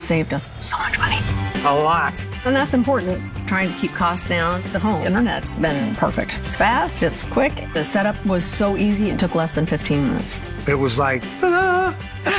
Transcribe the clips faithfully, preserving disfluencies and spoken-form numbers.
saved us so much money. A lot. And that's important. Trying to keep costs down. The home internet's been perfect. It's fast, it's quick. The setup was so easy, it took less than fifteen minutes. It was like, ta-da!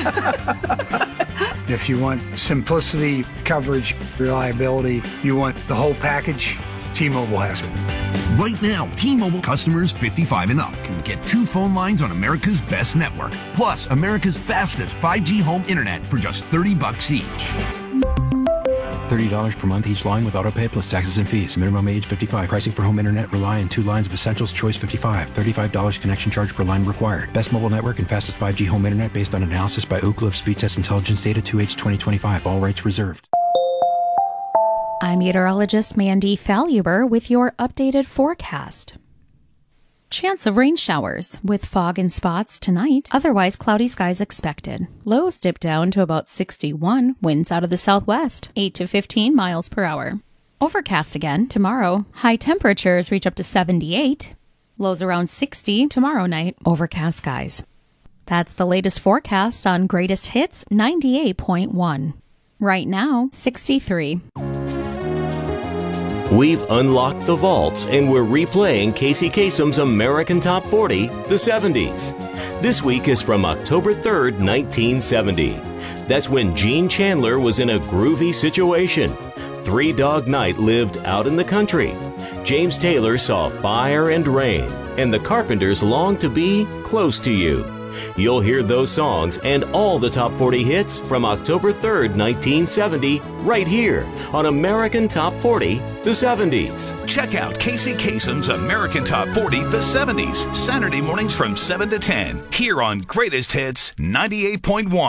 If you want simplicity, coverage, reliability, you want the whole package, T-Mobile has it. Right now, T-Mobile customers fifty-five and up can get two phone lines on America's best network, plus America's fastest five G home internet for just thirty bucks each. thirty dollars per month each line with autopay plus taxes and fees. Minimum age fifty-five. Pricing for home internet rely on two lines of Essentials Choice fifty-five. thirty-five dollars connection charge per line required. Best mobile network and fastest five G home internet based on analysis by Ookla of Speed Test Intelligence data two H twenty twenty-five. All rights reserved. I'm meteorologist Mandy Faluber with your updated forecast. Chance of rain showers with fog and spots tonight. Otherwise, cloudy skies expected. Lows dip down to about sixty-one. Winds out of the southwest, eight to fifteen miles per hour. Overcast again tomorrow. High temperatures reach up to seventy-eight. Lows around sixty tomorrow night. Overcast skies. That's the latest forecast on Greatest Hits ninety-eight point one. Right now, sixty-three. We've unlocked the vaults and we're replaying Casey Kasem's American Top forty, the seventies. This week is from October third, nineteen seventy. That's when Gene Chandler was in a groovy situation. Three Dog Night lived out in the country. James Taylor saw Fire and Rain, and the Carpenters longed to be close to you. You'll hear those songs and all the top forty hits from October third, nineteen seventy, right here on American Top forty, the seventies. Check out Casey Kasem's American Top forty, the seventies, Saturday mornings from seven to ten, here on Greatest Hits ninety-eight point one.